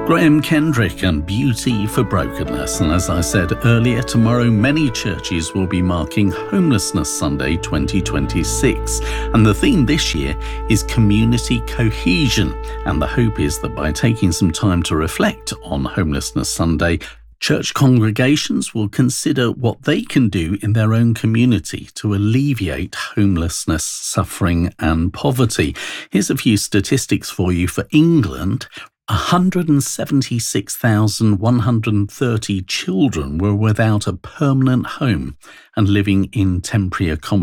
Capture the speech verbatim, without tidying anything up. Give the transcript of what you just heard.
Graham Kendrick and Beauty for Brokenness. And as I said earlier, tomorrow many churches will be marking Homelessness Sunday twenty twenty-six. And the theme this year is community cohesion. And the hope is that by taking some time to reflect on Homelessness Sunday, church congregations will consider what they can do in their own community to alleviate homelessness, suffering and poverty. Here's a few statistics for you for England. one hundred seventy-six thousand one hundred thirty children were without a permanent home and living in temporary accommodation.